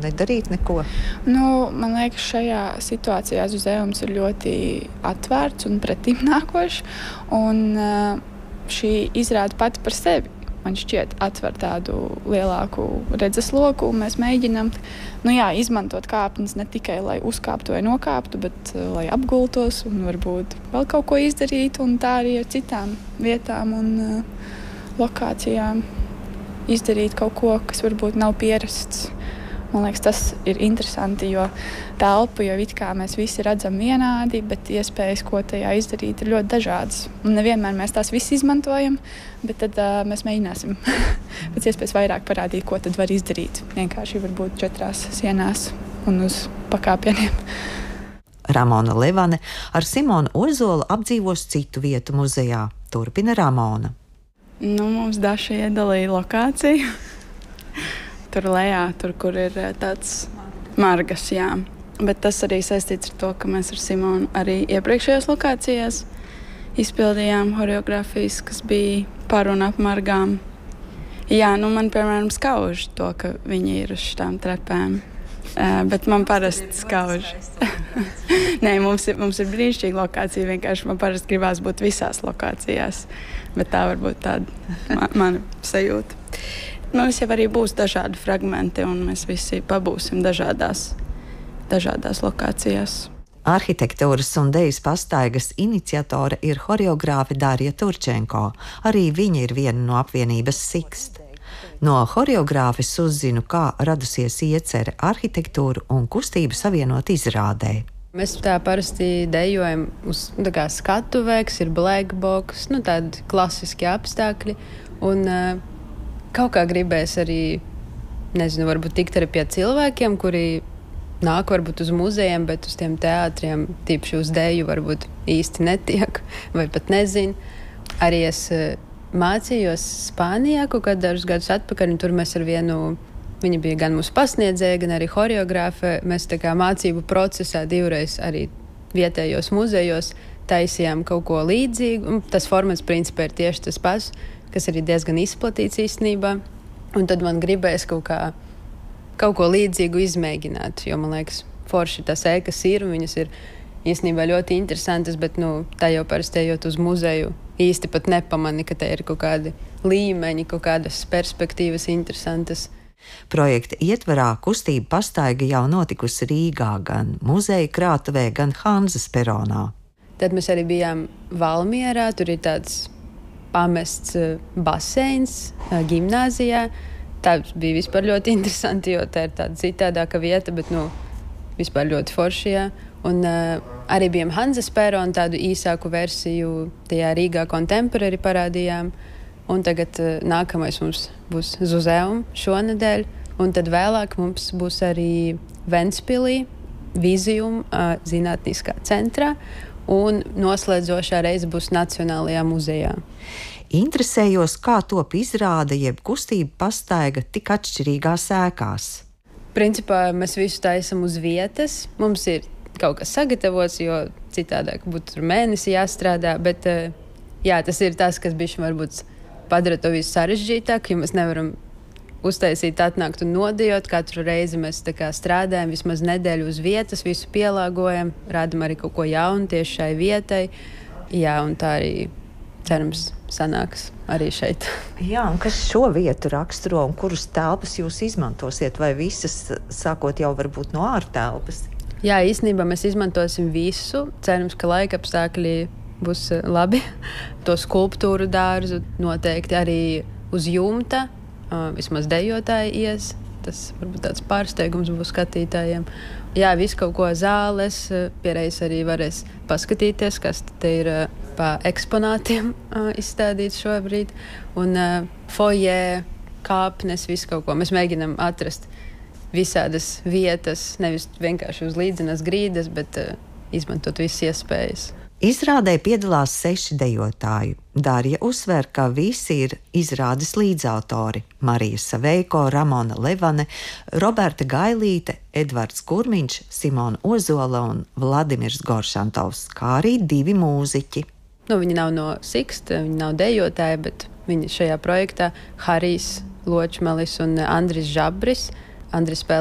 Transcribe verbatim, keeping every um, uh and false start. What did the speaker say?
nedarīt neko? Nu, man liekas, šajā situācijā Zuzeums ir ļoti atvērts un pretimnākošs. Un šī izrāde pati par sevi, man šķiet, atver tādu lielāku redzesloku. Mēs mēģinām nu jā, izmantot kāpnes ne tikai, lai uzkāptu vai nokāptu, bet uh, lai apgultos un varbūt vēl kaut ko izdarītu. Un tā arī ar citām vietām un uh, lokācijām izdarīt kaut ko, kas varbūt nav pierasts. Man liekas, tas ir interesanti, jo telpu jau it kā mēs visi redzam vienādi, bet iespējas, ko tajā izdarīt, ir ļoti dažādas. Un nevienmēr mēs tās visi izmantojam, bet tad uh, mēs mēģināsim pēc iespējas vairāk parādīt, ko tad var izdarīt. Vienkārši varbūt četrās sienās un uz pakāpieniem. Ramona Levane ar Simonu Ozolu apdzīvos citu vietu muzejā. Turpina Ramona. Nu, mums Daša iedalīja lokāciju. Tur lejā, tur, kur ir tāds margas, jā. Bet tas arī saistīts ar to, ka mēs ar Simonu arī iepriekšējās lokācijās izpildījām horeogrāfijas, kas bija par un ap margām. Jā, nu man, piemēram, skauž to, ka viņi ir uz šitām trepēm. Uh, bet man parasti skauž. Nē, mums ir, mums ir brīnišķīga lokācija, vienkārši man parasti gribās būt visās lokācijās. Bet tā varbūt tāda ma- mana sajūta. Mums jau arī būs dažādi fragmenti, un mēs visi pabūsim dažādās, dažādās lokācijās. Arhitektūras un dejas pastaigas iniciatore ir horeogrāfe Darija Turčenko. Arī viņa ir viena no apvienības Sixt. No horeogrāfes uzzinu, kā radusies iecerē arhitektūru un kustību savienot izrādē. Mēs tā parasti dejojam uz tā kā skatuvēks, ir black box, nu tādi klasiski apstākļi. Un, uh, Kaut kā gribēs arī, nezinu, varbūt tikt arī pie cilvēkiem, kuri nāk varbūt uz muzejiem, bet uz tiem teātriem, tīpaši uz deju, varbūt īsti netiek vai pat nezinu. Arī es mācījos Spānijā kaut kādā dažus gadus atpakaļ, un tur mēs ar vienu, viņa bija gan mūsu pasniedzēja, gan arī horeogrāfe, mēs tā kā mācību procesā divreiz arī vietējos muzejos taisījām kaut ko līdzīgu, un tas formats principā ir tieši tas pats, kas arī diezgan izplatīts īstenībā. Un tad man gribēs kaut, kā, kaut ko līdzīgu izmēģināt, jo man liekas, forši tās ēkas ir, un viņas ir īstenībā ļoti interesantas, bet nu, tā jau parasti ejot uz muzeju īsti pat nepamani, ka te ir kaut kādi līmeņi, kaut kādas perspektīvas interesantas. Projekta ietvarā kustība pastaiga jau notikusi Rīgā, gan muzeja krātuvē, gan Hanzas peronā. Tad mēs arī bijām Valmierā, tur ir tāds pamests baseins gimnāzijā. Tā bija vispār ļoti interesanti, jo tā ir tāda citādāka vieta, bet nu, vispār ļoti foršajā. Un uh, arī bijām Hanzas peronu, tādu īsāku versiju tajā Rīgā Contemporary parādījām. Un tagad uh, nākamais mums būs Zuzeum šonedēļ. Un tad vēlāk mums būs arī Ventspilī Vizium uh, zinātniskā centrā. Un noslēdzošā reize būs Nacionālajā muzejā. Interesējos, kā top izrāde jeb kustība pastaiga tik atšķirīgās ēkās. Principā mēs visu taisam uz vietas. Mums ir kaut kas sagatavots, jo citādāk būtu tur mēnesi jāstrādā. Bet jā, tas ir tas, kas bišķi varbūt padara to visu sarežģītāk, jo mēs nevaram uztaisīt, atnākt un nodejot. Katru reizi mēs tā kā strādājam vismaz nedēļu uz vietas, visu pielāgojam, rādam arī kaut ko jaunu tieši šai vietai. Jā, un tā arī cerams sanāks arī šeit. Jā, un kas šo vietu raksturo un kuras telpas jūs izmantosiet, vai visas, sākot jau varbūt no ārtelpas? Jā, īstenībā mēs izmantosim visu. Cerams, ka laika apstākļi būs labi. To skulptūru dārzu noteikti arī uz jumta. Vismaz dejotāji ies. Tas varbūt tāds pārsteigums būs skatītājiem. Jā, visu kaut ko zāles, piereiz arī varēs paskatīties, kas te ir pa eksponātiem izstādīts šobrīd. Un foijē, kāpnes, visu kaut ko. Mēs mēģinam atrast visādas vietas, nevis vienkārši uz līdzenas grīdas, bet izmantot visas iespējas. Izrādē piedalās seši dejotāji. Darija uzsver, ka visi ir izrādes līdzautori – Marija Saveiko, Ramona Levane, Roberta Gailīte, Edvards Kurmiņš, Simona Ozola un Vladimirs Goršantovs, kā arī divi mūziķi. Nu, viņi nav no Sixt, viņi nav dejotāji, bet viņi šajā projektā Harijs Ločmelis un Andris Žabris. Andris spēlē